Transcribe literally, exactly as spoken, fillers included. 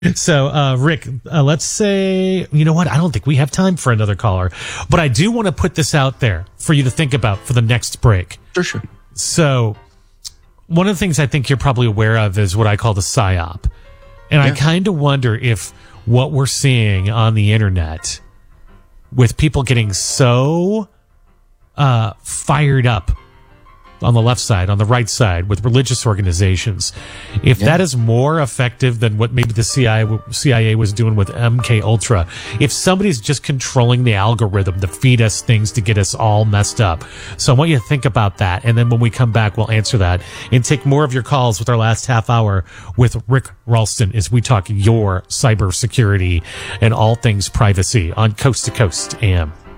So, uh, Rick, uh, let's say, you know what? I don't think we have time for another caller, but I do want to put this out there for you to think about for the next break. Sure, sure. So, one of the things I think you're probably aware of is what I call the psyop. And yeah. I kind of wonder if what we're seeing on the internet with people getting so uh, fired up on the left side, on the right side, with religious organizations, if yeah. that is more effective than what maybe the C I A, C I A was doing with M K Ultra, if somebody's just controlling the algorithm to feed us things to get us all messed up. So I want you to think about that, and then when we come back, we'll answer that and take more of your calls with our last half hour with Rick Ralston as we talk your cybersecurity and all things privacy on Coast to Coast A M.